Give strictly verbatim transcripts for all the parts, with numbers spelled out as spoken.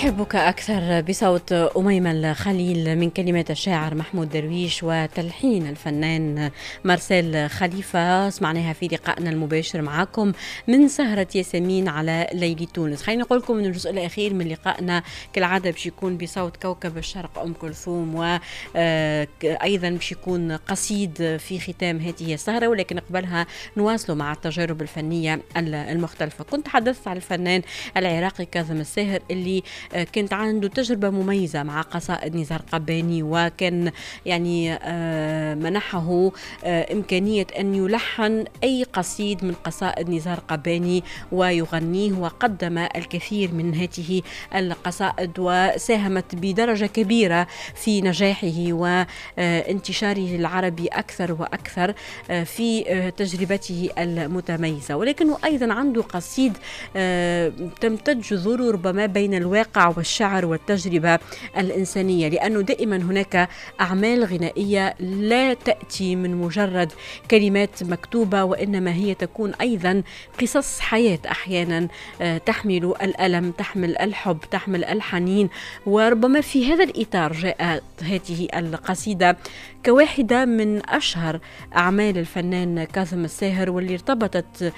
أحبك أكثر بصوت أميمة الخليل من كلمات الشاعر محمود درويش وتلحين الفنان مارسيل خليفة. سمعناها في لقائنا المباشر معكم من سهرة ياسمين على ليلي تونس. خليني نقول لكم أن الجزء الأخير من لقائنا كالعادة باش يكون بصوت كوكب الشرق أم كلثوم، وأيضا باش يكون قصيد في ختام هذه السهرة، ولكن قبلها نواصل مع التجارب الفنية المختلفة. كنت حدثت عن الفنان العراقي كاظم الساهر اللي كانت عنده تجربة مميزة مع قصائد نزار قباني، وكان يعني منحه إمكانية أن يلحن أي قصيد من قصائد نزار قباني ويغنيه، وقدم الكثير من هذه القصائد وساهمت بدرجة كبيرة في نجاحه وانتشاره العربي أكثر وأكثر في تجربته المتميزة. ولكنه أيضا عنده قصيد تمتد جذوره ربما بين الواقع والشعر والتجربة الإنسانية، لأنه دائما هناك أعمال غنائية لا تأتي من مجرد كلمات مكتوبة، وإنما هي تكون أيضا قصص حياة أحيانا تحمل الألم، تحمل الحب، تحمل الحنين. وربما في هذا الإطار جاءت هذه القصيدة كواحدة من أشهر أعمال الفنان كاظم الساهر، واللي ارتبطت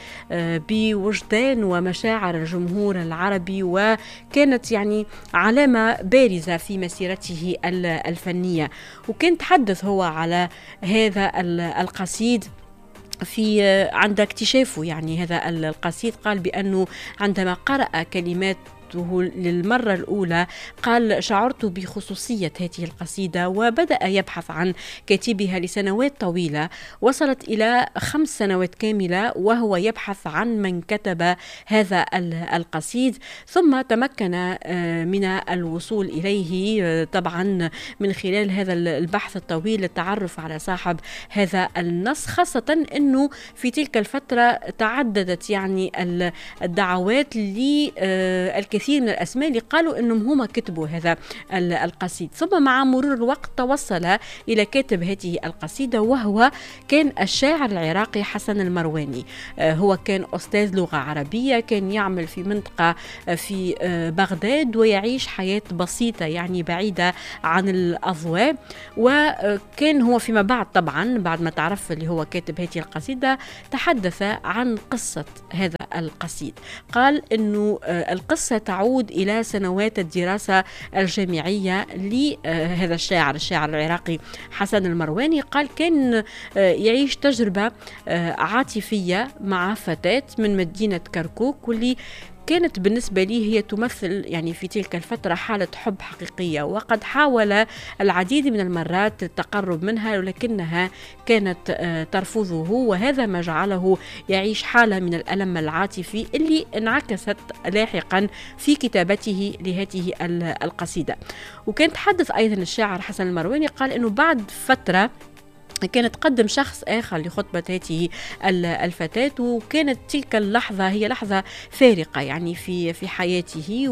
بوجدان ومشاعر الجمهور العربي، وكانت يعني علامة بارزة في مسيرته الفنية. وكان تحدث هو على هذا القصيد في عند اكتشافه يعني هذا القصيد. قال بأنه عندما قرأ كلمات للمرة الأولى قال شعرت بخصوصية هذه القصيدة، وبدأ يبحث عن كاتبها لسنوات طويلة، وصلت إلى خمس سنوات كاملة وهو يبحث عن من كتب هذا القصيد، ثم تمكن من الوصول إليه طبعا من خلال هذا البحث الطويل للتعرف على صاحب هذا النص، خاصة أنه في تلك الفترة تعددت يعني الدعوات للكثير كثير من الأسماء اللي قالوا أنهم هما كتبوا هذا القصيد. ثم مع مرور الوقت توصل إلى كاتب هذه القصيدة، وهو كان الشاعر العراقي حسن المرواني. هو كان أستاذ لغة عربية، كان يعمل في منطقة في بغداد ويعيش حياة بسيطة يعني بعيدة عن الأضواء. وكان هو فيما بعد طبعا بعد ما تعرف اللي هو كاتب هذه القصيدة تحدث عن قصة هذا القصيد. قال أنه القصة تعود إلى سنوات الدراسة الجامعية لهذا الشاعر الشاعر العراقي حسن المرواني. قال كان يعيش تجربة عاطفية مع فتاة من مدينة كركوك، واللي كانت بالنسبة لي هي تمثل يعني في تلك الفترة حالة حب حقيقية، وقد حاول العديد من المرات التقرب منها ولكنها كانت ترفضه، وهذا ما جعله يعيش حالة من الألم العاطفي اللي انعكست لاحقا في كتابته لهذه القصيدة. وكان تحدث أيضا الشاعر حسن المرواني قال أنه بعد فترة كانت تقدم شخص آخر لخطبة هذه الفتاة، وكانت تلك اللحظة هي لحظة فارقة يعني في في حياته.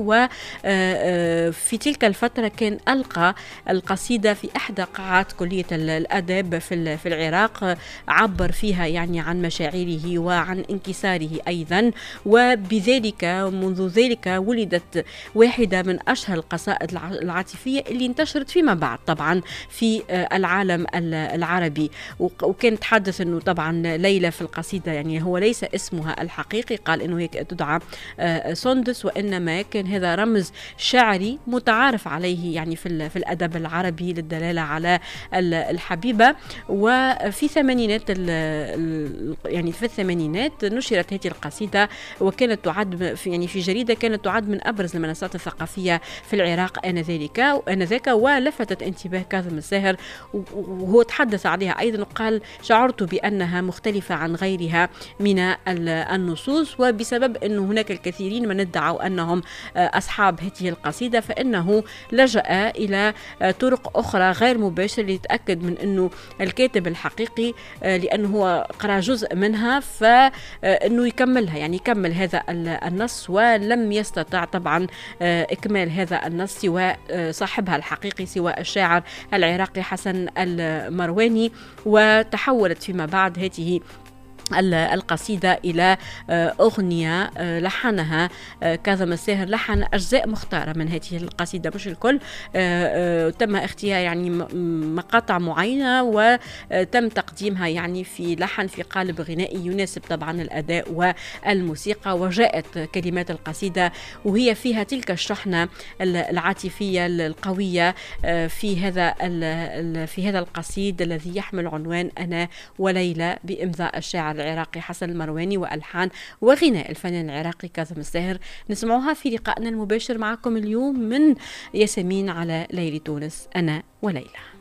وفي تلك الفترة كان ألقى القصيدة في إحدى قاعات كلية الأدب في في العراق، عبر فيها يعني عن مشاعره وعن انكساره أيضا، وبذلك منذ ذلك ولدت واحدة من أشهر القصائد العاطفية اللي انتشرت فيما بعد طبعا في العالم العربي. وكان تحدث أنه طبعا ليلى في القصيدة يعني هو ليس اسمها الحقيقي، قال أنه هي تدعى سندس، وإنما كان هذا رمز شعري متعارف عليه يعني في في الأدب العربي للدلالة على الحبيبة. وفي ثمانينات يعني في الثمانينات نشرت هذه القصيدة، وكانت تعد في يعني في جريدة كانت تعد من أبرز المنصات الثقافية في العراق آنذاك آنذاك ولفتت انتباه كاظم الساهر، وهو تحدث عليها أيضا وقال شعرت بأنها مختلفة عن غيرها من النصوص، وبسبب أن هناك الكثيرين من ادعوا أنهم أصحاب هذه القصيدة فإنه لجأ إلى طرق أخرى غير مباشرة ليتأكد من أنه الكاتب الحقيقي، لأنه هو قرأ جزء منها فإنه يكملها يعني يكمل هذا النص، ولم يستطع طبعا إكمال هذا النص سواء صاحبها الحقيقي سواء الشاعر العراقي حسن المرواني. وتحولت فيما بعد هذه القصيدة إلى أغنية لحنها كاظم الساهر. لحن أجزاء مختارة من هذه القصيدة مش الكل، تم اختيار يعني مقاطع معينة وتم تقديمها يعني في لحن في قالب غنائي يناسب طبعا الأداء والموسيقى، وجاءت كلمات القصيدة وهي فيها تلك الشحنة العاطفية القوية في هذا في هذا القصيد الذي يحمل عنوان أنا وليلى بإمضاء الشاعر العراقي حسن المرواني وألحان وغناء الفنان العراقي كاظم الساهر. نسمعوها في لقائنا المباشر معكم اليوم من ياسمين على ليلي تونس، أنا وليلى.